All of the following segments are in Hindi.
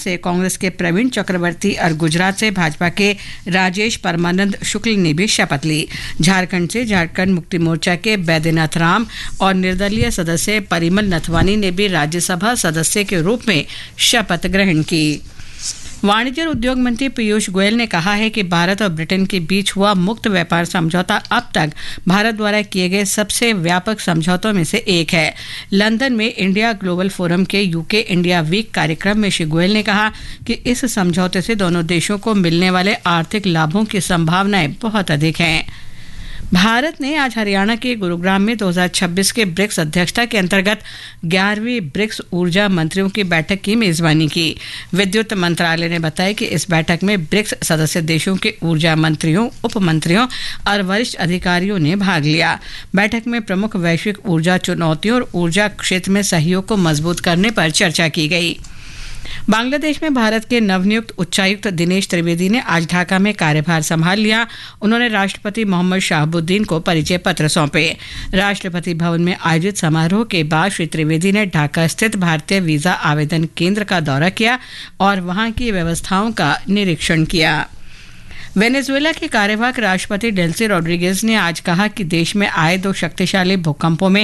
से कांग्रेस के प्रवीण चक्रवर्ती और गुजरात से भाजपा के राजेश परमानंद शुक्ल ने भी शपथ ली। झारखंड से झारखंड मुक्ति मोर्चा के बैद्यनाथ राम और निर्दलीय सदस्य परिमल नथवानी ने भी राज्यसभा सदस्य के रूप में शपथ ग्रहण की। वाणिज्य और उद्योग मंत्री पीयूष गोयल ने कहा है कि भारत और ब्रिटेन के बीच हुआ मुक्त व्यापार समझौता अब तक भारत द्वारा किए गए सबसे व्यापक समझौतों में से एक है। लंदन में इंडिया ग्लोबल फोरम के यूके इंडिया वीक कार्यक्रम में श्री गोयल ने कहा कि इस समझौते से दोनों देशों को मिलने वाले आर्थिक लाभों की संभावनाएं बहुत अधिक हैं। भारत ने आज हरियाणा के गुरुग्राम में 2026 के ब्रिक्स अध्यक्षता के अंतर्गत 11वीं ब्रिक्स ऊर्जा मंत्रियों की बैठक की मेजबानी की। विद्युत मंत्रालय ने बताया कि इस बैठक में ब्रिक्स सदस्य देशों के ऊर्जा मंत्रियों, उप मंत्रियों और वरिष्ठ अधिकारियों ने भाग लिया। बैठक में प्रमुख वैश्विक ऊर्जा चुनौतियों और ऊर्जा क्षेत्र में सहयोग को मजबूत करने पर चर्चा की गई। बांग्लादेश में भारत के नवनियुक्त उच्चायुक्त दिनेश त्रिवेदी ने आज ढाका में कार्यभार संभाल लिया। उन्होंने राष्ट्रपति मोहम्मद शाहबुद्दीन को परिचय पत्र सौंपे। राष्ट्रपति भवन में आयोजित समारोह के बाद श्री त्रिवेदी ने ढाका स्थित भारतीय वीजा आवेदन केंद्र का दौरा किया और वहां की व्यवस्थाओं का निरीक्षण किया। वेनेजुएला के कार्यवाहक राष्ट्रपति डेल्सी रोड्रिगेज ने आज कहा कि देश में आए 2 शक्तिशाली भूकंपों में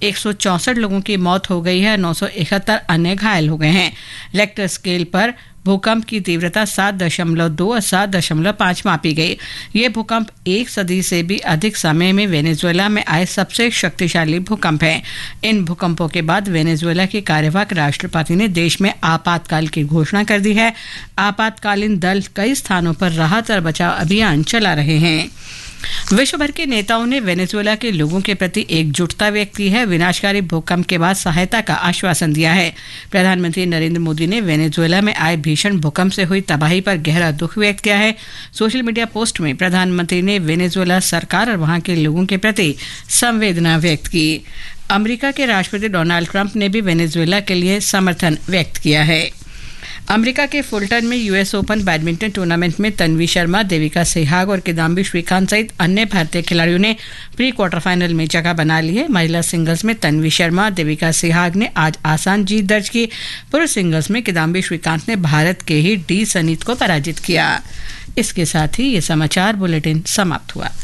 164 लोगों की मौत हो गई है, 971 अन्य घायल हो गए हैं। रेक्टर स्केल पर भूकंप की तीव्रता 7.2 और 7.5 मापी गई। ये भूकंप 1 सदी से भी अधिक समय में वेनेजुएला में आए सबसे शक्तिशाली भूकंप है। इन भूकंपों के बाद वेनेजुएला के कार्यवाहक राष्ट्रपति ने देश में आपातकाल की घोषणा कर दी है। आपातकालीन दल कई स्थानों पर राहत और बचाव अभियान चला रहे हैं। विश्व भर के नेताओं ने वेनेजुएला के लोगों के प्रति एकजुटता व्यक्त की है। विनाशकारी भूकंप के बाद सहायता का आश्वासन दिया है। प्रधानमंत्री नरेंद्र मोदी ने वेनेजुएला में आए भीषण भूकंप से हुई तबाही पर गहरा दुख व्यक्त किया है। सोशल मीडिया पोस्ट में प्रधानमंत्री ने वेनेजुएला सरकार और वहां के लोगों के प्रति संवेदना व्यक्त की। अमेरिका के राष्ट्रपति डोनाल्ड ट्रंप ने भी वेनेजुएला के लिए समर्थन व्यक्त किया है। अमेरिका के फुलटन में यूएस ओपन बैडमिंटन टूर्नामेंट में तन्वी शर्मा, देविका सहवाग और किदाम्बी श्रीकांत सहित अन्य भारतीय खिलाड़ियों ने प्री क्वार्टर फाइनल में जगह बना ली है। महिला सिंगल्स में तन्वी शर्मा, देविका सहवाग ने आज आसान जीत दर्ज की। पुरुष सिंगल्स में किदाम्बी श्रीकांत ने भारत के ही डी सनीत को पराजित किया। इसके साथ ही ये समाचार बुलेटिन समाप्त हुआ।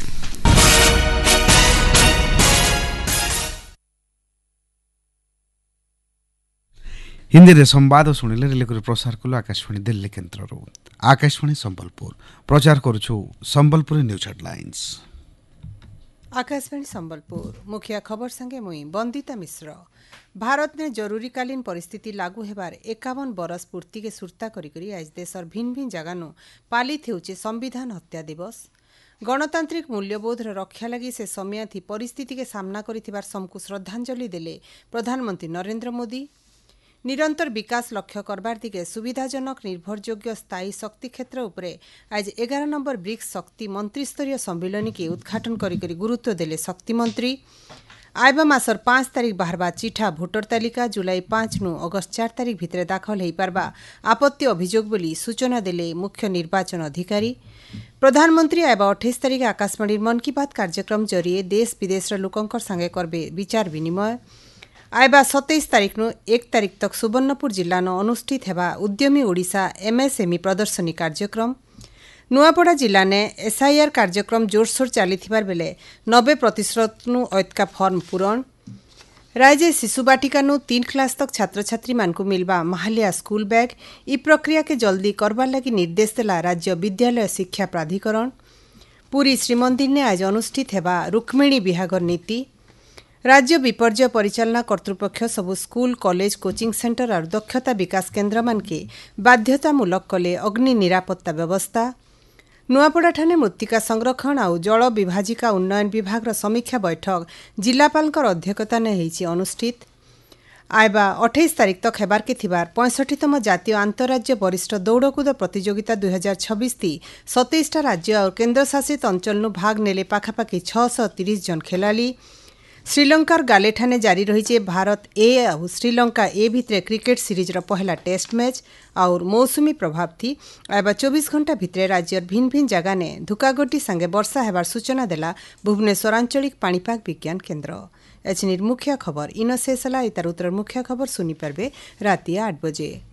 हिंदी संवाद शुणिले रेलवे प्रसार कलु आकाशवाणी दिल्ली केन्द्र आकाशवाणी संबलपुर प्रचार करुछु संबलपुरी न्यूज हेडलाइंस। आकाशवाणी संबलपुर मुखिया खबर संगे मुई बंदिता मिश्र। भारत ने जरूरीकालीन परिस्थिति लागू हेबार 51 बरस पूर्ति के सुरता करी आज देशर भिन्न भिन्न जगानु पालित हेउचे संविधान हत्या दिवस। गणतांत्रिक मूल्यबोध रक्षा लगी से समय थी परिस्थिति के सामना करिथिबार समकु श्रद्धांजलि देले प्रधानमंत्री नरेंद्र मोदी। निरंतर विकास लक्ष्य करबार दिगे सुविधाजनक निर्भरयोग्य स्थायी शक्ति क्षेत्र उपरे आज 11 नंबर ब्रिक्स शक्ति मंत्रिस्तरीय सम्मेलन के उद्घाटन करी गुरुत्व देले शक्ति मंत्री। आइबा मासर 5 तारिख बाहरबा चिठा भोटर तालिका जुलाई 5 नु अगस्त 4 तारिख भितरे दाखल हो पारबा आपत्ति अभियोग बोली सूचना देले मुख्य निर्वाचन अधिकारी। प्रधानमंत्री आइबा 28 तारिख आकाशवाणी मन की बात कार्यक्रम जरिए देश विदेश लोकंकर संगे करबे विचार विनिमय। आइबा 27 तारिख नु 1 तारिख तक सुवर्णपुर जिल्ला न अनुष्ठित हेबा उद्यमी ओडिशा एमएसएमई प्रदर्शनी कार्यक्रम। नुआपड़ा जिल्ला ने एसआईआर कार्यक्रम जोरसोर चलीथिबार बेले 90% नु ऐतका फॉर्म पूरण। राज्य शिशु बाटिका नु 3 क्लास तक छात्र छात्री मानकु मिलबा महालिया स्कूल बैग। ई प्रक्रिया के जल्दी करबार लगी निर्देश देला राज्य विद्यालय शिक्षा प्राधिकरण। पुरी श्रीमंदिर ने आज अनुष्ठित हेबा रुक्मिणी बिहागर नीति। राज्य विपर्यय परिचालना कर्तृपक्ष सबु स्कूल कॉलेज कोचिंग सेंटर और दक्षता विकास केन्द्र मान के बाध्यतामूलक कले अग्नि निरापत्ता व्यवस्था। नुआपड़ा ठाने मृत्तिका संरक्षण और जल विभाजिका उन्नयन विभाग समीक्षा बैठक जिलापाल अध्यक्षता ने अनुष्ठित। आइबा 28 तारिख तक हेबार के थिबार 65तम जातीय आंतरराज्य वरिष्ठ दौड़कूद प्रतियोगिता 2026 थी 27टा राज्य और केन्द्र शासित अंचल भाग नेले पाखापाखि 630 जन खेलाड़ी। श्रीलंकार गालेठाने जारी रही भारत ए और श्रीलंका ए भितरे क्रिकेट सीरीज पहला टेस्ट मैच और मौसुमी प्रभाव थी। आइबा 24 घंटा भितरे राज्यर भिन्न भिन्न जगह ने धुकागोटी संगे वर्षा हेबार सूचना देला भुवनेश्वर आंचलिक पाणीपाग विज्ञान केन्द्र। एचनिर मुख्य खबर इन शेष है। तार उत्तर मुख्य खबर सुनी पारबे राति 8 बजे।